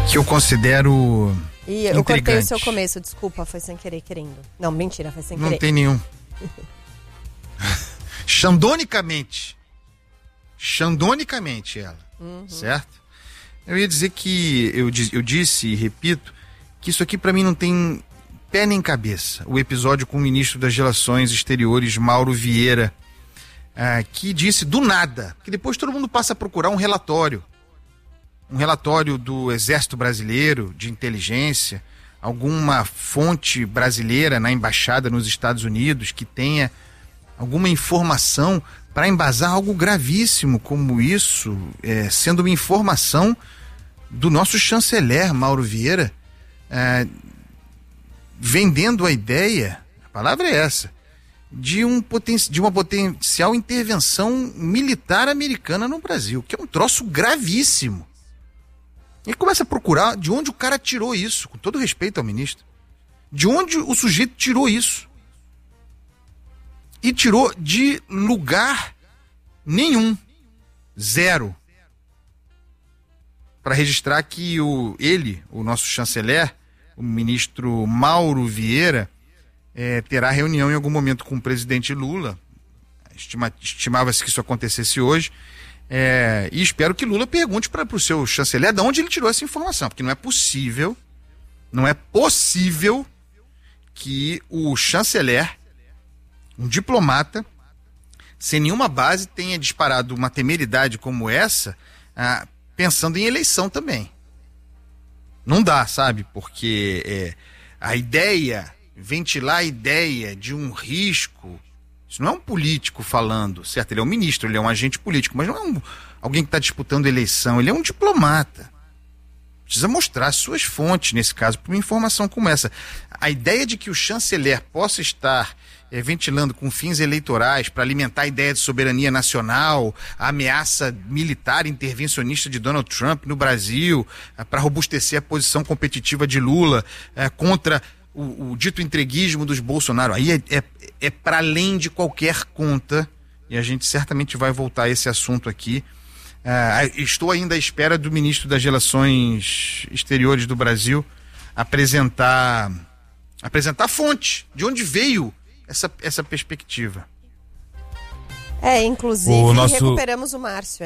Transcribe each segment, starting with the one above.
que eu considero eu cortei o seu começo, desculpa, foi sem querer querendo. Não, mentira, foi sem querer. Não tem nenhum. Xandonicamente ela, certo? Eu ia dizer que, eu disse e repito, que isso aqui pra mim não tem pé nem cabeça. O episódio com o ministro das Relações Exteriores, Mauro Vieira, que disse do nada, que depois todo mundo passa a procurar um relatório do Exército Brasileiro, de inteligência, alguma fonte brasileira na embaixada nos Estados Unidos que tenha alguma informação para embasar algo gravíssimo como isso, sendo uma informação do nosso chanceler Mauro Vieira, vendendo a ideia, a palavra é essa, de uma potencial intervenção militar americana no Brasil, que é um troço gravíssimo. E começa a procurar de onde o cara tirou isso, com todo respeito ao ministro. De onde o sujeito tirou isso? E tirou de lugar nenhum. Zero. Para registrar que o nosso chanceler, o ministro Mauro Vieira, terá reunião em algum momento com o presidente Lula. Estimava-se que isso acontecesse hoje. E espero que Lula pergunte para o seu chanceler de onde ele tirou essa informação, porque não é possível que o chanceler, um diplomata, sem nenhuma base, tenha disparado uma temeridade como essa, pensando em eleição também. Não dá, sabe? Porque ventilar a ideia de um risco. Isso não é um político falando, certo? Ele é um ministro, ele é um agente político, mas não é alguém que está disputando eleição, ele é um diplomata. Precisa mostrar suas fontes, nesse caso, para uma informação como essa. A ideia de que o chanceler possa estar ventilando com fins eleitorais para alimentar a ideia de soberania nacional, a ameaça militar intervencionista de Donald Trump no Brasil, para robustecer a posição competitiva de Lula contra o dito entreguismo dos Bolsonaro, aí é para além de qualquer conta, e a gente certamente vai voltar a esse assunto aqui. Estou ainda à espera do ministro das Relações Exteriores do Brasil apresentar a fonte, de onde veio essa perspectiva. Inclusive recuperamos o Márcio,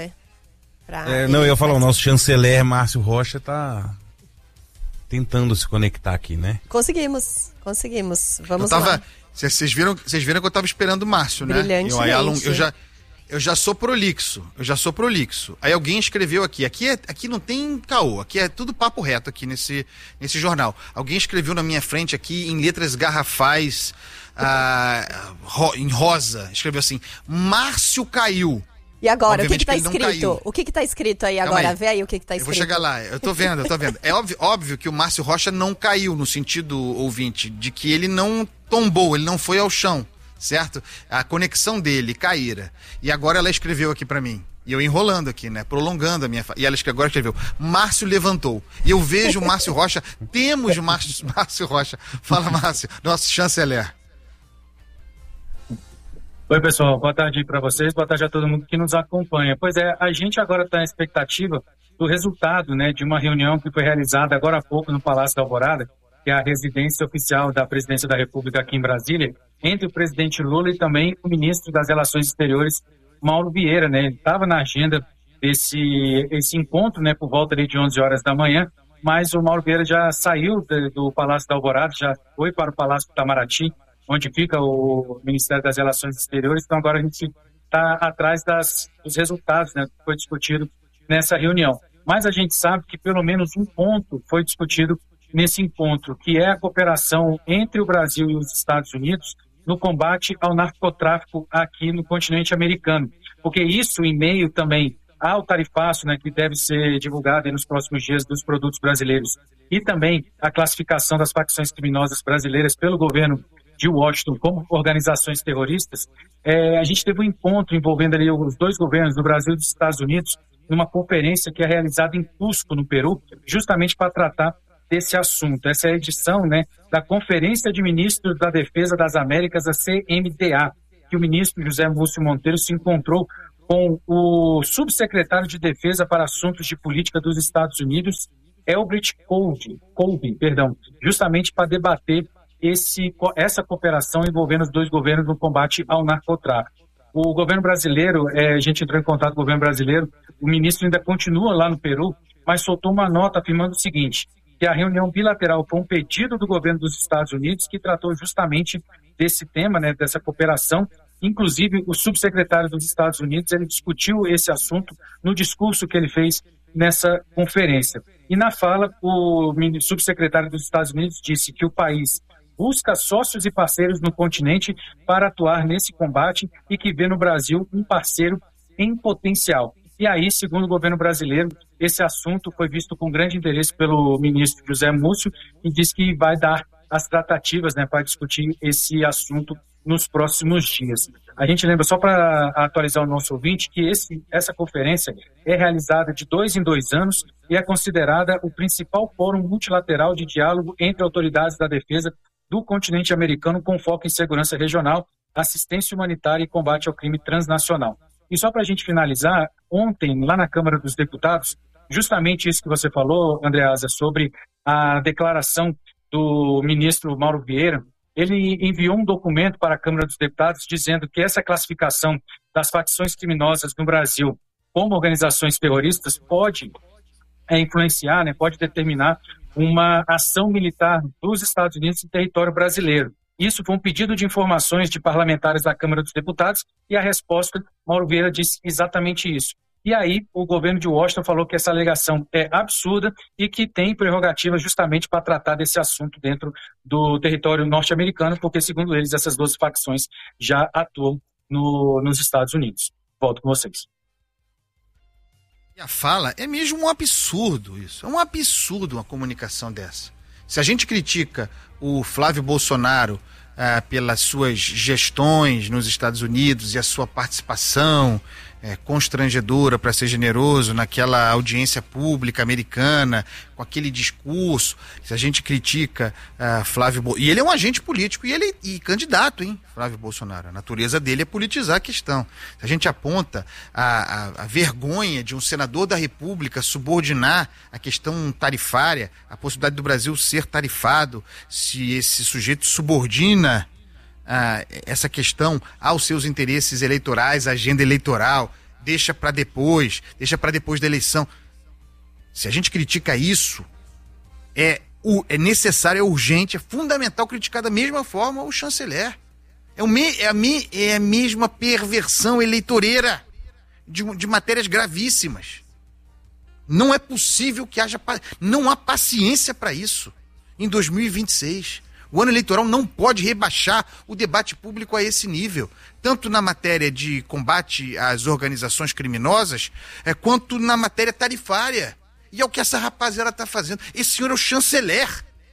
eu ia falar, o nosso chanceler Márcio Rocha está tentando se conectar aqui, né? Conseguimos. Vamos lá. Vocês viram que eu estava esperando o Márcio, né? Eu já sou prolixo. Aí alguém escreveu aqui não tem caô, aqui é tudo papo reto aqui nesse jornal. Alguém escreveu na minha frente aqui em letras garrafais, em rosa, escreveu assim: Márcio caiu. E agora, o que está escrito? O que está escrito aí agora? Aí. Vê aí o que está escrito. Eu vou chegar lá, eu tô vendo. É óbvio que o Márcio Rocha não caiu, no sentido, ouvinte, de que ele não tombou, ele não foi ao chão, certo? A conexão dele caíra. E agora ela escreveu aqui pra mim, e eu enrolando aqui, né? Prolongando a minha... E ela agora escreveu: Márcio levantou. E eu vejo o Márcio Rocha, temos Márcio Rocha. Fala, Márcio, nosso chanceler. Oi, pessoal, boa tarde para vocês, boa tarde a todo mundo que nos acompanha. Pois é, a gente agora está na expectativa do resultado, né, de uma reunião que foi realizada agora há pouco no Palácio da Alvorada, que é a residência oficial da Presidência da República aqui em Brasília, entre o presidente Lula e também o ministro das Relações Exteriores, Mauro Vieira, né? Ele estava na agenda esse encontro, né, por volta ali de 11 horas da manhã, mas o Mauro Vieira já saiu do Palácio da Alvorada, já foi para o Palácio do Itamaraty, onde fica o Ministério das Relações Exteriores. Então agora a gente está atrás dos resultados, né, que foi discutido nessa reunião. Mas a gente sabe que pelo menos um ponto foi discutido nesse encontro, que é a cooperação entre o Brasil e os Estados Unidos no combate ao narcotráfico aqui no continente americano. Porque isso em meio também ao tarifaço, né, que deve ser divulgado nos próximos dias dos produtos brasileiros, e também a classificação das facções criminosas brasileiras pelo governo de Washington como organizações terroristas. A gente teve um encontro envolvendo ali os dois governos, do Brasil e dos Estados Unidos, numa conferência que é realizada em Cusco, no Peru, justamente para tratar desse assunto. Essa é a edição, né, da Conferência de Ministros da Defesa das Américas, a CMDA, que o ministro José Múcio Monteiro se encontrou com o subsecretário de Defesa para Assuntos de Política dos Estados Unidos Elbrit Colby, justamente para debater essa cooperação envolvendo os dois governos no combate ao narcotráfico. O governo brasileiro, a gente entrou em contato com o governo brasileiro, o ministro ainda continua lá no Peru, mas soltou uma nota afirmando o seguinte, que a reunião bilateral foi um pedido do governo dos Estados Unidos que tratou justamente desse tema, né, dessa cooperação. Inclusive, o subsecretário dos Estados Unidos, ele discutiu esse assunto no discurso que ele fez nessa conferência. E na fala, o subsecretário dos Estados Unidos disse que o país busca sócios e parceiros no continente para atuar nesse combate e que vê no Brasil um parceiro em potencial. E aí, segundo o governo brasileiro, esse assunto foi visto com grande interesse pelo ministro José Múcio e diz que vai dar as tratativas, né, para discutir esse assunto nos próximos dias. A gente lembra, só para atualizar o nosso ouvinte, que essa conferência é realizada de 2 em 2 anos e é considerada o principal fórum multilateral de diálogo entre autoridades da defesa do continente americano com foco em segurança regional, assistência humanitária e combate ao crime transnacional. E só para a gente finalizar, ontem, lá na Câmara dos Deputados, justamente isso que você falou, Andreasa, sobre a declaração do ministro Mauro Vieira, ele enviou um documento para a Câmara dos Deputados dizendo que essa classificação das facções criminosas no Brasil como organizações terroristas pode influenciar, né, pode determinar uma ação militar dos Estados Unidos em território brasileiro. Isso foi um pedido de informações de parlamentares da Câmara dos Deputados e a resposta, Mauro Vieira disse exatamente isso. E aí o governo de Washington falou que essa alegação é absurda e que tem prerrogativa justamente para tratar desse assunto dentro do território norte-americano, porque, segundo eles, essas duas facções já atuam nos Estados Unidos. Volto com vocês. E a fala é mesmo um absurdo isso. É um absurdo uma comunicação dessa. Se a gente critica o Flávio Bolsonaro pelas suas gestões nos Estados Unidos e a sua participação constrangedora, para ser generoso, naquela audiência pública americana, com aquele discurso, se a gente critica Flávio Bolsonaro, e ele é um agente político e candidato, hein, Flávio Bolsonaro, a natureza dele é politizar a questão. Se a gente aponta a vergonha de um senador da República subordinar a questão tarifária, a possibilidade do Brasil ser tarifado, se esse sujeito subordina essa questão aos seus interesses eleitorais, a agenda eleitoral, deixa para depois da eleição. Se a gente critica isso, é necessário, é urgente, é fundamental criticar da mesma forma o chanceler. É a mesma perversão eleitoreira de matérias gravíssimas. Não é possível que não há paciência para isso em 2026. O ano eleitoral não pode rebaixar o debate público a esse nível, tanto na matéria de combate às organizações criminosas, quanto na matéria tarifária. E é o que essa rapaziada está fazendo. Esse senhor é o chanceler.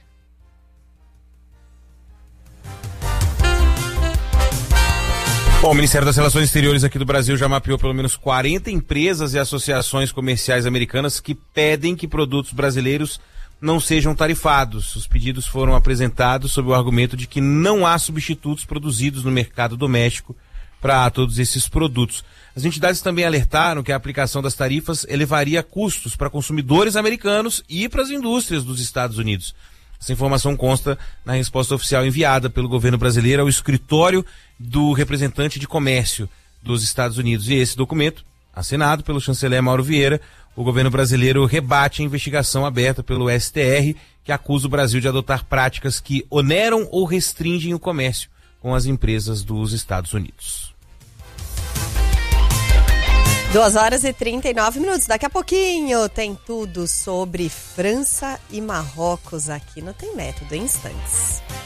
Bom, o Ministério das Relações Exteriores aqui do Brasil já mapeou pelo menos 40 empresas e associações comerciais americanas que pedem que produtos brasileiros não sejam tarifados. Os pedidos foram apresentados sob o argumento de que não há substitutos produzidos no mercado doméstico para todos esses produtos. As entidades também alertaram que a aplicação das tarifas elevaria custos para consumidores americanos e para as indústrias dos Estados Unidos. Essa informação consta na resposta oficial enviada pelo governo brasileiro ao escritório do representante de comércio dos Estados Unidos. E esse documento, assinado pelo chanceler Mauro Vieira, o governo brasileiro rebate a investigação aberta pelo STR, que acusa o Brasil de adotar práticas que oneram ou restringem o comércio com as empresas dos Estados Unidos. 2h39. Daqui a pouquinho tem tudo sobre França e Marrocos aqui no Tem Método em instantes.